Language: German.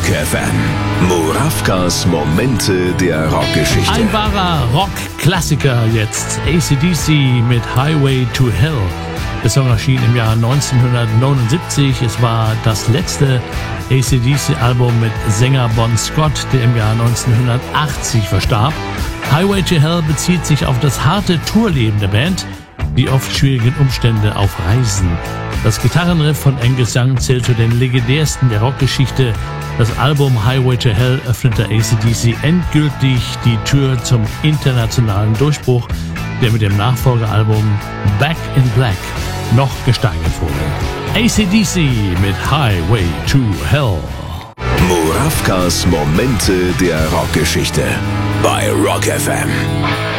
Rock FM. Murawkas Momente der Rockgeschichte. Ein wahrer Rock-Klassiker jetzt. AC/DC mit Highway to Hell. Der Song erschien im Jahr 1979. Es war das letzte AC/DC-Album mit Sänger Bon Scott, der im Jahr 1980 verstarb. Highway to Hell bezieht sich auf das harte Tourleben der Band, die oft schwierigen Umstände auf Reisen. Das Gitarrenriff von Angus Young zählt zu den legendärsten der Rockgeschichte. Das Album Highway to Hell öffnete AC/DC endgültig die Tür zum internationalen Durchbruch, der mit dem Nachfolgealbum Back in Black noch gesteigert wurde. AC/DC mit Highway to Hell. Murawkas Momente der Rockgeschichte bei Rock FM.